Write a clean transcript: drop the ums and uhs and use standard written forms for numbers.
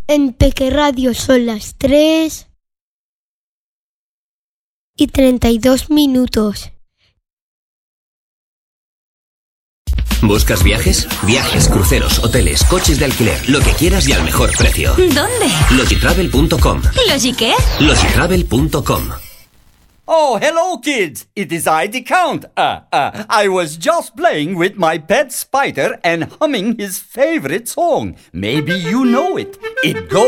En Peque Radio son las 3:32. ¿Buscas viajes? Viajes, cruceros, hoteles, coches de alquiler, lo que quieras y al mejor precio. ¿Dónde? Logitravel.com. ¿Logi qué? Logitravel.com. Oh, hello, kids. It is I, the Count. I was just playing with my pet spider and humming his favorite song. Maybe you know it. It goes...